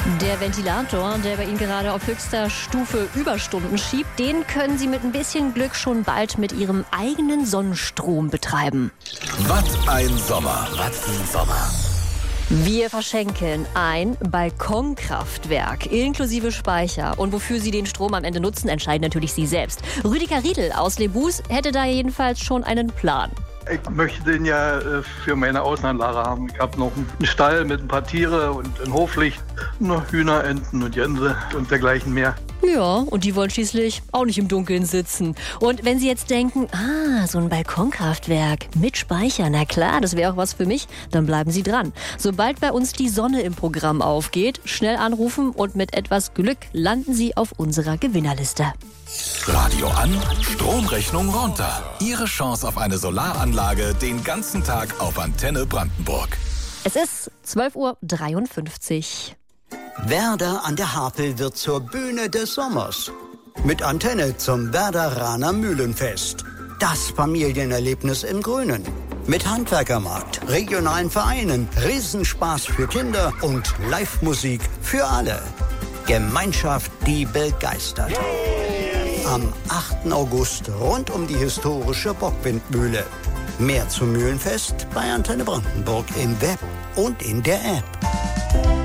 Der Ventilator, der bei Ihnen gerade auf höchster Stufe Überstunden schiebt, den können Sie mit ein bisschen Glück schon bald mit Ihrem eigenen Sonnenstrom betreiben. Was ein Sommer, was ein Sommer. Wir verschenken ein Balkonkraftwerk inklusive Speicher. Und wofür Sie den Strom am Ende nutzen, entscheiden natürlich Sie selbst. Rüdiger Riedl aus Lebus hätte da jedenfalls schon einen Plan. Ich möchte den ja für meine Außenanlage haben. Ich habe noch einen Stall mit ein paar Tiere und ein Hoflicht, noch Hühner, Enten und Gänse und dergleichen mehr. Ja, und die wollen schließlich auch nicht im Dunkeln sitzen. Und wenn Sie jetzt denken, so ein Balkonkraftwerk mit Speicher, na klar, das wäre auch was für mich, dann bleiben Sie dran. Sobald bei uns die Sonne im Programm aufgeht, schnell anrufen und mit etwas Glück landen Sie auf unserer Gewinnerliste. Radio an, Stromrechnung runter. Ihre Chance auf eine Solaranlage den ganzen Tag auf Antenne Brandenburg. Es ist 12:53 Uhr. Werder an der Havel wird zur Bühne des Sommers. Mit Antenne zum Werderaner Mühlenfest. Das Familienerlebnis im Grünen. Mit Handwerkermarkt, regionalen Vereinen, Riesenspaß für Kinder und Live-Musik für alle. Gemeinschaft, die begeistert. Am 8. August rund um die historische Bockwindmühle. Mehr zum Mühlenfest bei Antenne Brandenburg im Web und in der App.